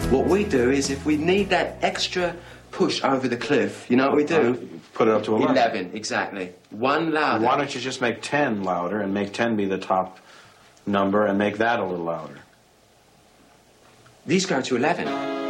What we do is, if we need that extra push over the cliff, you know what we do? Put it up to 11. 11, exactly. One louder. Why don't you just make 10 louder and make 10 be the top number and make that a little louder? These go to 11.